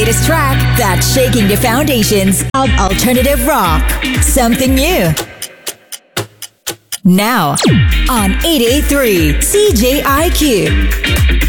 latest track that's shaking the foundations of alternative rock. Something new. Now, on 883 CJIQ.